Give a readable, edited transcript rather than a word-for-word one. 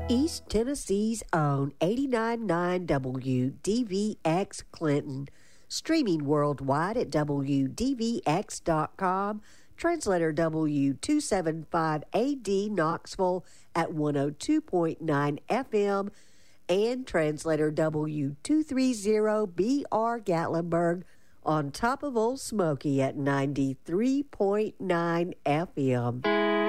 East Tennessee's own 89.9 WDVX Clinton, streaming worldwide at WDVX.com, translator W275AD Knoxville at 102.9 FM, and translator W230BR Gatlinburg on top of Old Smoky at 93.9 FM.